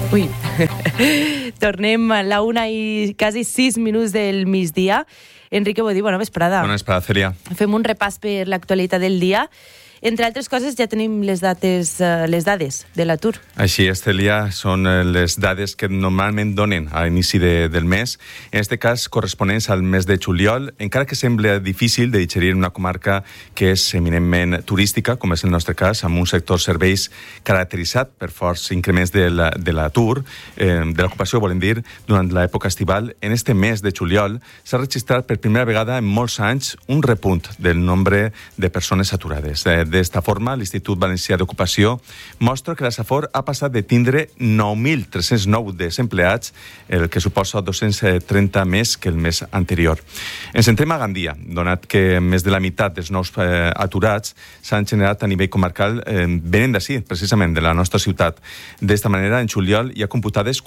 Ui, tornem a la 1 i quasi 6 minuts del migdia. Enrique Bodí, bona vesprada. Bona vesprada, Cèlia. Fem un repàs per l'actualitat del dia. Entre altres coses, ja tenim les dades de l'atur. Així és, Cèlia, són les dades que normalment donen a l'inici del mes, en aquest cas corresponents al mes de juliol, encara que sembla difícil de digerir una comarca que és eminentment turística, com és el nostre cas, amb un sector serveis caracteritzat per forts increments de l'atur, de l'ocupació, volem dir, durant l'època estival. En este mes de juliol s'ha registrat per primera vegada en molts anys un repunt del nombre de persones aturades. D'esta forma, l'Institut Valencià d'Ocupació mostra que la Safor ha passat de tindre 9.309 desempleats, el que suposa 230 més que el mes anterior. Ens centrem a Gandia, donat que més de la meitat dels nous aturats s'han generat a nivell comarcal venent d'ací, precisament, de la nostra ciutat. D'esta manera, en juliol hi ha computades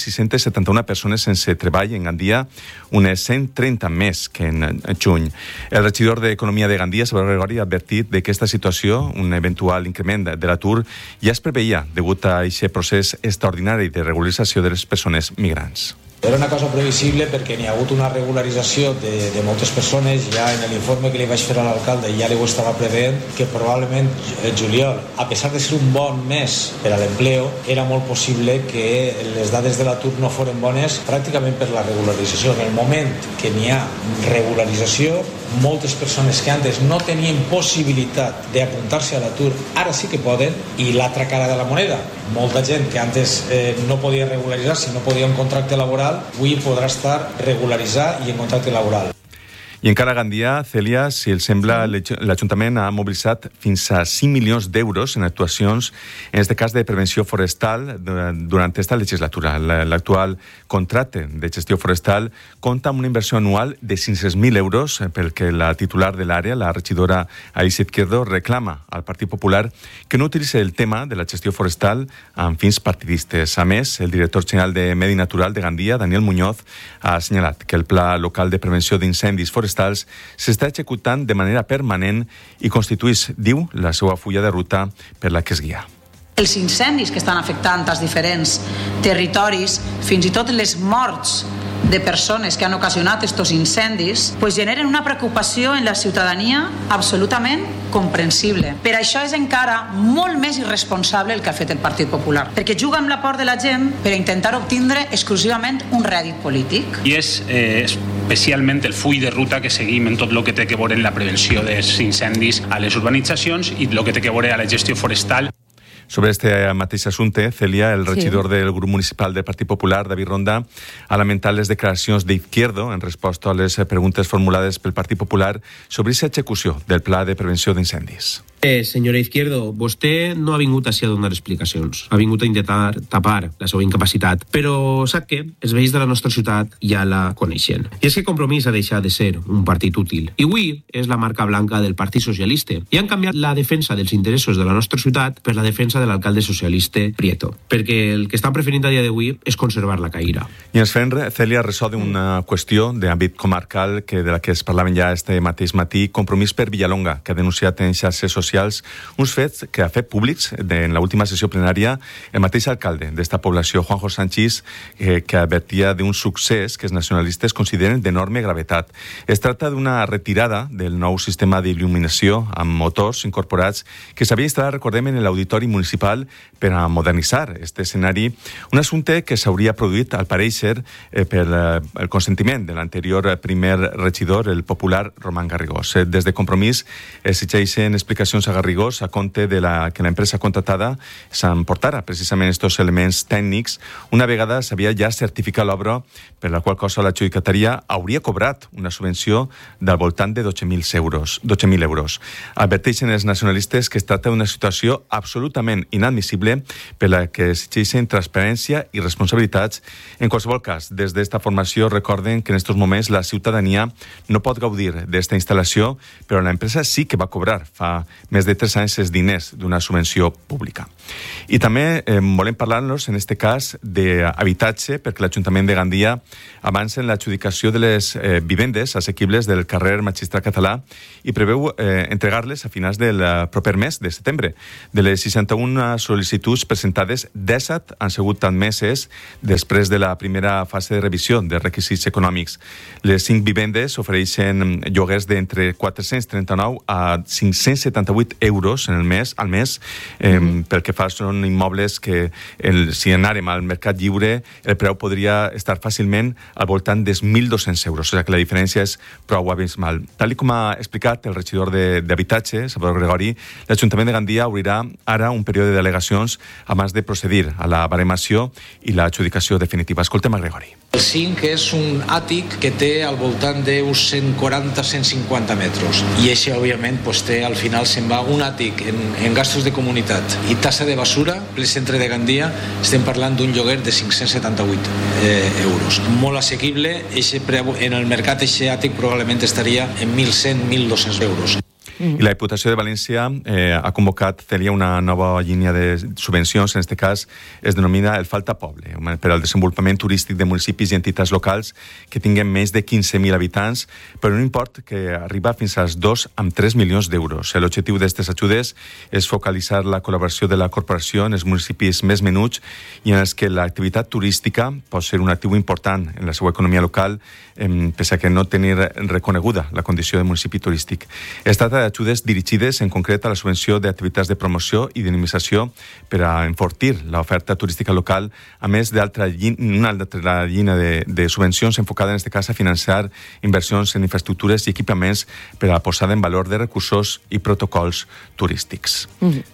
4.671 persones sense treball en Gandia, unes 130 més que en juny. El regidor d'Economia de Gandia, Salvador Gregori, ha advertit que aquesta situació, un eventual increment de l'atur, ja es preveia degut a aquest procés extraordinari de regularització de les persones migrants. Era una cosa previsible perquè n'hi ha hagut una regularització de moltes persones. Ja en l'informe que li vaig fer a l'alcalde ja li ho estava preveient, que probablement el juliol, a pesar de ser un bon mes per a l'empleo, era molt possible que les dades de l'atur no foren bones pràcticament per la regularització. En el moment que n'hi ha regularització, moltes persones que antes no tenien possibilitat d'apuntar-se a l'atur, ara sí que poden, i l'altra cara de la moneda, molta gent que antes no podia regularitzar-se, no podia un contracte laboral, avui podrà estar regularitzat i en contracte laboral. I encara a Gandia, Cèlia, si el sembla, l'Ajuntament ha mobilitzat fins a 5 milions d'euros en actuacions, en aquest cas de prevenció forestal, durant aquesta legislatura. L'actual contracte de gestió forestal compta amb una inversió anual de 500.000 euros, pel que la titular de l'àrea, la regidora Alicia Izquierdo, reclama al Partit Popular que no utilitzi el tema de la gestió forestal amb fins partidistes. A més, el director general de Medi Natural de Gandia, Daniel Muñoz, ha assenyalat que el Pla Local de Prevenció d'Incendis Forestals s'està executant de manera permanent i constitueix, diu, la seva fulla de ruta per la que es guia. Els incendis que estan afectant als diferents territoris, fins i tot les morts de persones que han ocasionat estos incendis, pues generen una preocupació en la ciutadania absolutament comprensible. Per això és encara molt més irresponsable el que ha fet el Partit Popular, perquè juga amb la por de la gent per intentar obtindre exclusivament un rèdit polític. I és especialment el full de ruta que seguim en tot el que té que veure en la prevenció dels incendis a les urbanitzacions i el que té que veure a la gestió forestal. Sobre este mateix assumpte, Cèlia, el regidor del grup municipal del Partit Popular, David Ronda, ha lamentat les declaracions d'Izquierdo en resposta a les preguntes formulades pel Partit Popular sobre aquesta execució del Pla de Prevenció d'Incendis. Senyora Izquierdo, vostè no ha vingut així a donar explicacions. Ha vingut a intentar tapar la seva incapacitat. Però sap què? Els veïns de la nostra ciutat ja la coneixen. I és que Compromís ha deixat de ser un partit útil. I avui és la marca blanca del Partit Socialista. I han canviat la defensa dels interessos de la nostra ciutat per la defensa de l'alcalde socialista Prieto. Perquè el que estan preferint a dia d'avui és conservar la caïra. I ens fem, Cèlia, ressò d'una qüestió d'àmbit comarcal de la que es parlaven ja este mateix matí, Compromís per Villalonga, que ha denunciat en xarxes socials uns fets que ha fet públics en l'última sessió plenària el mateix alcalde d'esta població, Juanjo Sánchez, que advertia d'un succés que els nacionalistes consideren d'enorme gravetat. Es tracta d'una retirada del nou sistema d'il·luminació amb motors incorporats que s'havia instal·lat, recordem, en l'auditori municipal per a modernitzar aquest escenari, un assumpte que s'hauria produït, al pareixer, per el consentiment de l'anterior primer regidor, el popular Román Garrigós. Des de Compromís exigeixen explicacions a Garrigós a compte de que l'empresa contratada s'emportara precisament aquests elements tècnics una vegada s'havia ja certificat l'obra, per la qual cosa l'adjudicatària hauria cobrat una subvenció del voltant de 12.000 euros. Adverteixen els nacionalistes que es tracta d'una situació absolutament inadmissible per la que exigeixen transparència i responsabilitats. En qualsevol cas, des d'esta formació recorden que en aquests moments la ciutadania no pot gaudir d'esta instal·lació, però l'empresa sí que va cobrar fa més de 3 anys els diners d'una subvenció pública. I també volem parlar-nos, en aquest cas, d'habitatge, perquè l'Ajuntament de Gandia avança en l'adjudicació de les vivendes assequibles del carrer Magistrat Català i preveu entregar-les a finals del proper mes de setembre. De les 61 sol·licituds presentades, 17 han sigut admeses després de la primera fase de revisió de requisits econòmics. Les 5 vivendes ofereixen lloguers d'entre 439 a 578 euros al mes, pel que fa són immobles que si anàrem al mercat lliure el preu podria estar fàcilment al voltant dels 1.200 euros, o sigui que la diferència és prou abismal. Tal com ha explicat el regidor d'Habitatge, Salvador Gregori, l'Ajuntament de Gandia obrirà ara un període de al·legacions abans de procedir a la baremació i l'adjudicació definitiva. Escoltem a Gregori. El 5 és un àtic que té al voltant d'uns 140-150 metres i això, òbviament, té al final se'n va un àtic en gastos de comunitat i tassa de basura, ple centre de Gandia, estem parlant d'un lloguer de 578 euros. Molt assequible, en el mercat aquest àtic probablement estaria en 1.100-1.200 euros. I la Diputació de València ha convocat, Cèlia, una nova línia de subvencions, en aquest cas es denomina el Falta Poble, per al desenvolupament turístic de municipis i entitats locals que tinguen més de 15.000 habitants, per un import que arriba fins als 2,3 milions d'euros. L'objectiu d'aquestes ajudes és focalitzar la col·laboració de la corporació en els municipis més menuts i en els que l'activitat turística pot ser un actiu important en la seva economia local, pese a que no tenir reconeguda la condició de municipi turístic. Es tracta d'ajudes dirigides en concret a la subvenció d'activitats de promoció i dinamització per a enfortir l'oferta turística local, a més d'una altra línia de subvencions enfocada en aquest cas a financiar inversions en infraestructures i equipaments per a posada en valor de recursos i protocols turístics.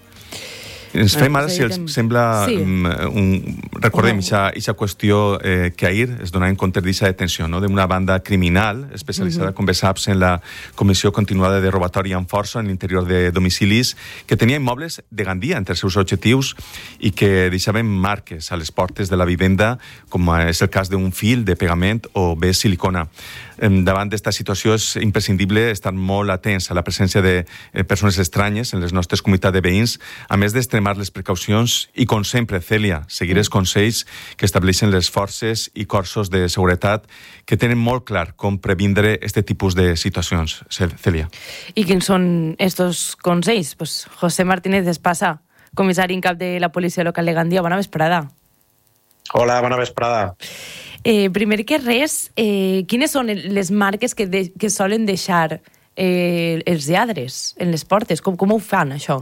Ens fem ara, si els sembla, recordem aquesta qüestió que ahir es donava en compte d'aquesta detenció, d'una banda criminal especialitzada, com bé saps, en la comissió continuada de robatori amb força en l'interior de domicilis, que tenia immobles de Gandia entre els seus objectius i que deixaven marques a les portes de la vivenda, com és el cas d'un fil de pegament o bé silicona. Davant d'esta situació és imprescindible estar molt atents a la presència de persones estranyes en les nostres comunitats de veïns, a més d'extremar les precaucions i, com sempre, Cèlia, seguir els consells que estableixen les forces i cossos de seguretat que tenen molt clar com previndre aquest tipus de situacions. Cèlia. I quins són estos consells? José Martínez Espasa, comissari en cap de la Policia Local de Gandia. Bona vesprada. Hola, bona vesprada. Primer que res, quines són les marques que solen deixar els lladres en les portes? Com ho fan, això?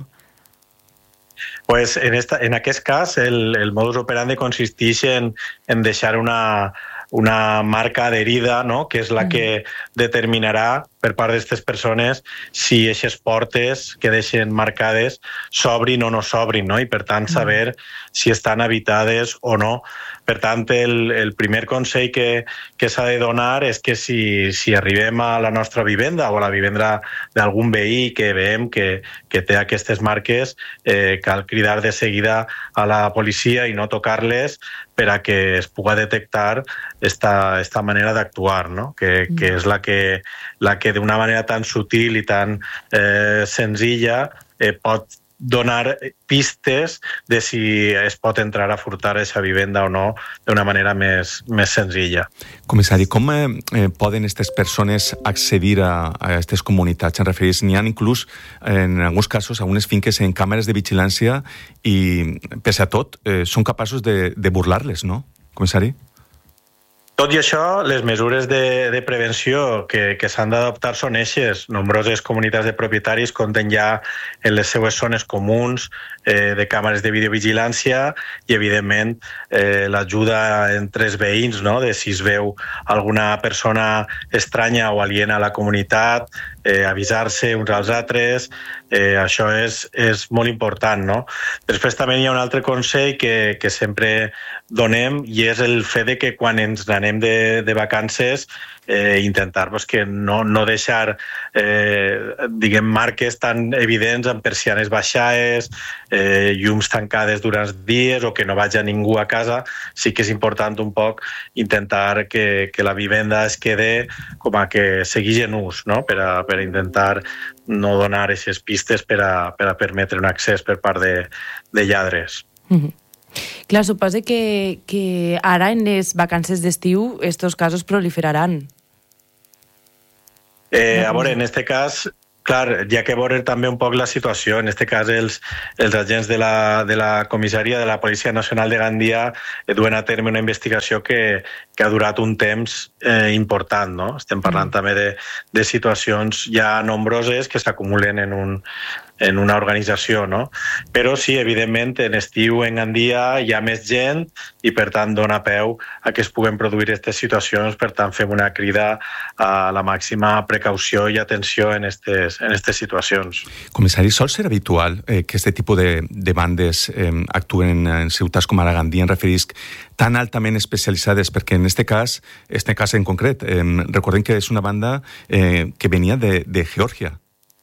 Pues en aquest cas, el modus operandi consisteix en deixar una marca adherida, no?, que és la que determinarà per part d'aquestes persones si aquestes portes que deixen marcades s'obrin o no s'obrin, no?, i per tant saber si estan habitades o no. Per tant, el primer consell que s'ha de donar és que si arribem a la nostra vivenda o a la vivenda d'algun veí que veiem que té aquestes marques, cal cridar de seguida a la policia i no tocar-les per a que es pugui detectar esta manera d'actuar, no?, que és la que d'una manera tan sutil i tan senzilla pot donar pistes de si es pot entrar a furtar aquesta vivenda o no d'una manera més senzilla. Comissari, com poden aquestes persones accedir a aquestes comunitats? En refereix, n'hi ha inclús, en alguns casos, algunes finques en càmeres de vigilància i, pese a tot, són capaços de burlar-les, no, comissari? Tot i això, les mesures de prevenció que s'han d'adoptar són eixes. Nombroses comunitats de propietaris compten ja en les seues zones comuns de càmeres de videovigilància i, evidentment, l'ajuda entre els veïns, no?, de si es veu alguna persona estranya o aliena a la comunitat, avisar-se uns als altres, això és molt important, no? Després també hi ha un altre consell que sempre donem i és el fet de que quan ens n'anem de vacances intentar que no deixar diguem marques tan evidents amb persianes baixades, llums tancades durant dies o que no vagi ningú a casa. Sí que és important un poc intentar que la vivenda es quede com a que segueix en ús, no?, per per intentar no donar aquestes pistes per a permetre un accés per part de lladres. Clar, suposa que ara en les vacances d'estiu estos casos proliferaran. A veure, en este cas, clar, hi ha que veure també un poc la situació. En este cas, els agents de la comissaria de la Policia Nacional de Gandia duen a terme una investigació que ha durat un temps important, no? Estem parlant també de situacions ja nombroses que s'acumulen en una organització, no? Però sí, evidentment, en estiu en Gandia hi ha més gent i, per tant, dona peu a que es puguen produir aquestes situacions. Per tant, fem una crida a la màxima precaució i atenció en aquestes situacions. Comissari, sol ser habitual que aquest tipus de bandes actuen en ciutats com ara Gandia, en referisc tan altament especialitzades, perquè en este cas en concret, recordem que és una banda que venia de Geòrgia.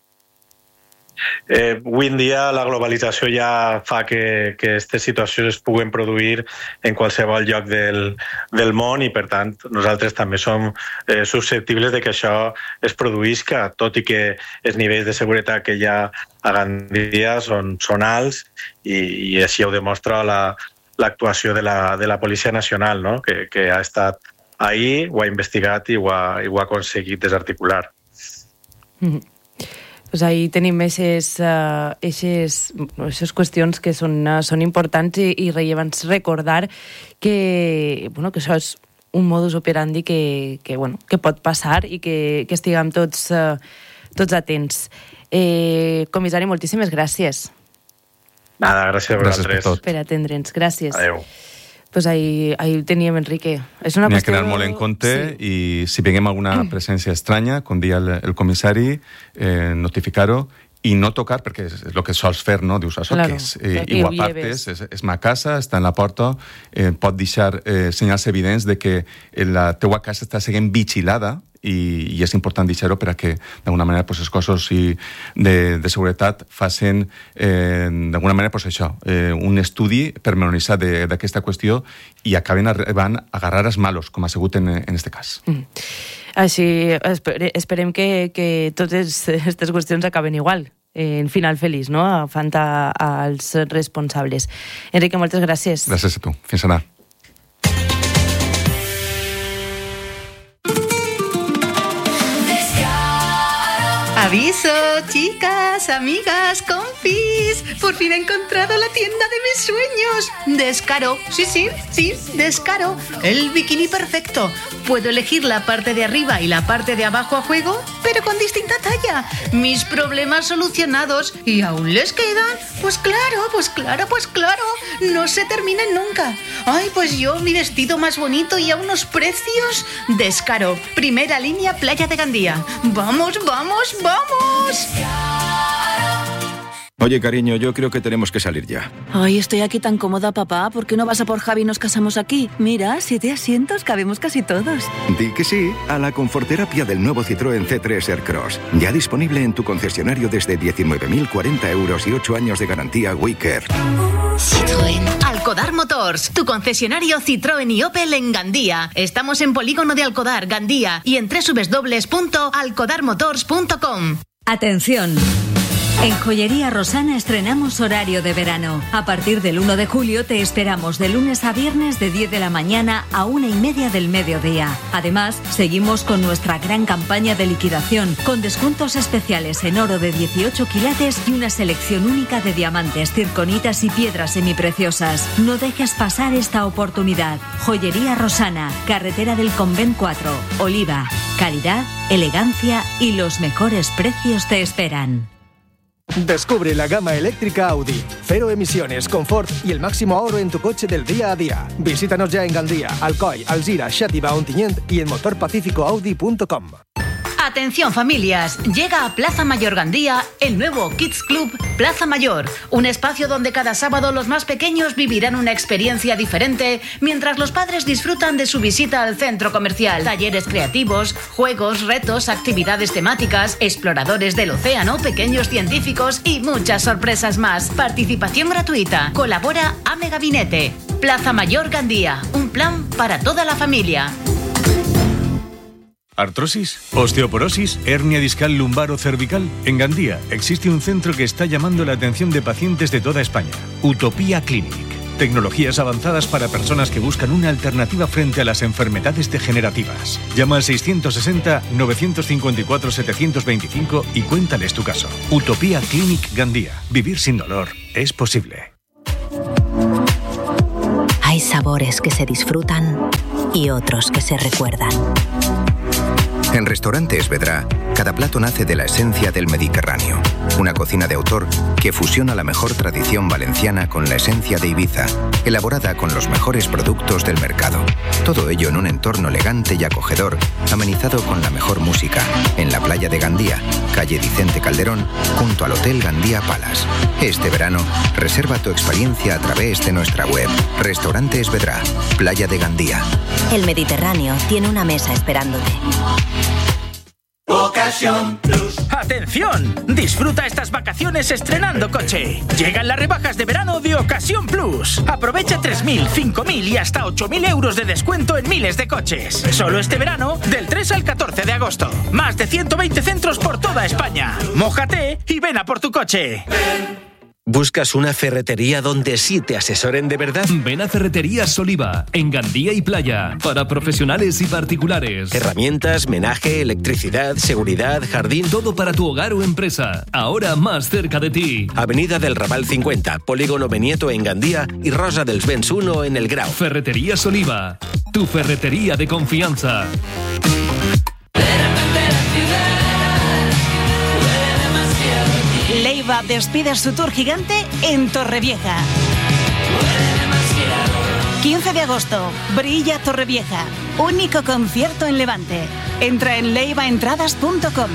Avui en dia la globalització ja fa que aquestes situacions es puguen produir en qualsevol lloc del món i, per tant, nosaltres també som susceptibles de que això es produïsca, tot i que els nivells de seguretat que hi ha a Gandia són alts i així ho demostra l'actuació de la Policia Nacional, no? Que ha estat ahí, ho ha investigat i ho ha aconseguit desarticular. Pues ahí tenim aquestes qüestions que són importants i rellevants. Recordar que això és un modus operandi que pot passar i que estiguem tots atents. Comissari, moltíssimes gràcies. Nada, gràcies a vosaltres. Per atendre'ns. Gràcies. Adéu. Pues ahí teníem Enrique. És una N'hi ha qüestió... que anar molt en compte i si veiem alguna presència estranya, com dia el comissari, notificar-ho i no tocar, perquè és el que sols fer, no? Dius, això què és? I ho apartes, és ma casa, està en la porta, pot deixar senyals evidents de que la teua casa està sent vigilada i és important deixar-ho per a que d'alguna manera els cossos de seguretat facin d'alguna manera un estudi pormenoritzat d'aquesta qüestió i acaben arribant a agarrar els malos, com ha sigut en aquest cas. Així esperem que totes aquestes qüestions acaben igual, en final feliç, no? Agafant als responsables. Enrique, moltes gràcies. Gràcies a tu. Fins ara. ¡Aviso, chicas, amigas, compis! Por fin he encontrado la tienda de mis sueños. Descaro, sí, Descaro. El bikini perfecto. Puedo elegir la parte de arriba y la parte de abajo a juego, pero con distinta talla. Mis problemas solucionados. ¿Y aún les quedan? Pues claro. No se terminan nunca. Ay, pues yo, mi vestido más bonito y a unos precios. Descaro, primera línea Playa de Gandía. ¡Vamos! Oye, cariño, yo creo que tenemos que salir ya. Ay, estoy aquí tan cómoda, papá. ¿Por qué no vas a por Javi y nos casamos aquí? Mira, 7 asientos, cabemos casi todos. Di que sí a la conforterapia del nuevo Citroën C3 Aircross. Ya disponible en tu concesionario desde 19.040 euros y 8 años de garantía WeCare. Citroën. Alcodar Motors, tu concesionario Citroën y Opel en Gandía. Estamos en Polígono de Alcodar, Gandía, y en www.alcodarmotors.com. Atención. En Joyería Rosana estrenamos horario de verano. A partir del 1 de julio te esperamos de lunes a viernes de 10 de la mañana a 1:30 del mediodía. Además, seguimos con nuestra gran campaña de liquidación, con descuentos especiales en oro de 18 quilates y una selección única de diamantes, circonitas y piedras semipreciosas. No dejes pasar esta oportunidad. Joyería Rosana, carretera del Convent 4, Oliva. Calidad, elegancia y los mejores precios te esperan. Descubre la gama eléctrica Audi. 0 emisiones, confort y el máximo ahorro en tu coche del día a día. Visítanos ya en Gandía, Alcoy, Alzira, Xàtiva, Ontinyent y en motorpacificoaudi.com. Atención familias, llega a Plaza Mayor Gandía el nuevo Kids Club Plaza Mayor, un espacio donde cada sábado los más pequeños vivirán una experiencia diferente mientras los padres disfrutan de su visita al centro comercial. Talleres creativos, juegos, retos, actividades temáticas, exploradores del océano, pequeños científicos y muchas sorpresas más. Participación gratuita. Colabora AME Gabinete. Plaza Mayor Gandía, un plan para toda la familia. ¿Artrosis? ¿Osteoporosis? ¿Hernia discal lumbar o cervical? En Gandía existe un centro que está llamando la atención de pacientes de toda España. Utopía Clinic. Tecnologías avanzadas para personas que buscan una alternativa frente a las enfermedades degenerativas. Llama al 660-954-725 y cuéntales tu caso. Utopía Clinic Gandía. Vivir sin dolor es posible. Hay sabores que se disfrutan y otros que se recuerdan. En Restaurantes Vedrà, cada plato nace de la esencia del Mediterráneo. Una cocina de autor que fusiona la mejor tradición valenciana con la esencia de Ibiza, elaborada con los mejores productos del mercado. Todo ello en un entorno elegante y acogedor, amenizado con la mejor música, en la playa de Gandía, calle Vicente Calderón, junto al Hotel Gandía Palace. Este verano, reserva tu experiencia a través de nuestra web. Restaurantes Vedrà, playa de Gandía. El Mediterráneo tiene una mesa esperándote. Ocasión Plus. ¡Atención! Disfruta estas vacaciones estrenando coche. Llegan las rebajas de verano de Ocasión Plus. Aprovecha 3.000, 5.000 y hasta 8.000 euros de descuento en miles de coches. Solo este verano, del 3 al 14 de agosto. Más de 120 centros por toda España. Mójate y ven a por tu coche. ¿Buscas una ferretería donde sí te asesoren de verdad? Ven a Ferreterías Oliva, en Gandía y Playa, para profesionales y particulares. Herramientas, menaje, electricidad, seguridad, jardín... Todo para tu hogar o empresa, ahora más cerca de ti. Avenida del Raval 50, Polígono Benieto en Gandía y Rosa dels Vents 1 en El Grau. Ferreterías Oliva, tu ferretería de confianza. Leiva despide su tour gigante en Torrevieja. 15 de agosto, Brilla Torrevieja. Único concierto en Levante. Entra en leivaentradas.com.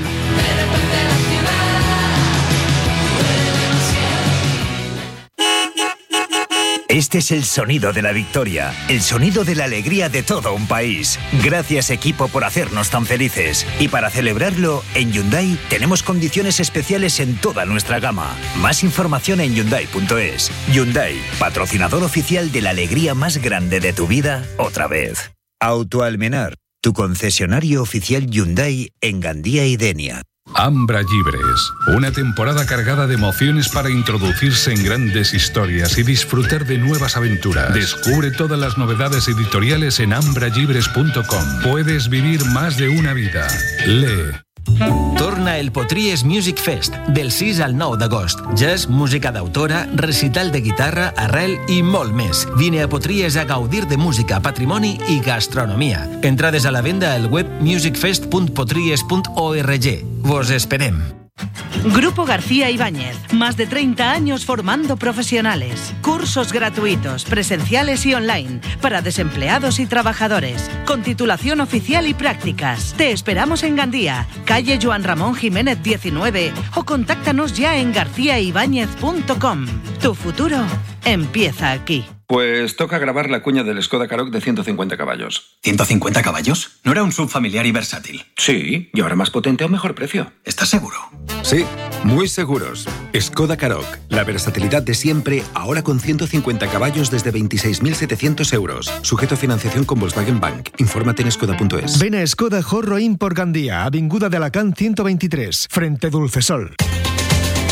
Este es el sonido de la victoria, el sonido de la alegría de todo un país. Gracias, equipo, por hacernos tan felices. Y para celebrarlo, en Hyundai tenemos condiciones especiales en toda nuestra gama. Más información en Hyundai.es. Hyundai, patrocinador oficial de la alegría más grande de tu vida, otra vez. Autoalmenar, tu concesionario oficial Hyundai en Gandía y Denia. Ambra Llibres, una temporada cargada de emociones para introducirse en grandes historias y disfrutar de nuevas aventuras. Descubre todas las novedades editoriales en ambrallibres.com. Puedes vivir más de una vida. Lee. Torna el Potries Music Fest del 6 al 9 d'agost. Jazz, música d'autora, recital de guitarra, arrel i molt més. Vine a Potries a gaudir de música, patrimoni i gastronomia. Entrades a la venda al web musicfest.potries.org. Vos esperem. Grupo García Ibáñez, más de 30 años formando profesionales. Cursos gratuitos, presenciales y online, para desempleados y trabajadores, con titulación oficial y prácticas. Te esperamos en Gandía, calle Joan Ramón Jiménez 19, o contáctanos ya en garciaibáñez.com. Tu futuro empieza aquí. Pues toca grabar la cuña del Skoda Karoq de 150 caballos. ¿150 caballos? ¿No era un SUV familiar y versátil? Sí, y ahora más potente a un mejor precio. ¿Estás seguro? Sí, muy seguros. Skoda Karoq, la versatilidad de siempre, ahora con 150 caballos desde 26.700 euros. Sujeto a financiación con Volkswagen Bank. Infórmate en skoda.es. Ven a Skoda Horro Import Gandía, Avinguda de Alacant 123, frente Dulcesol.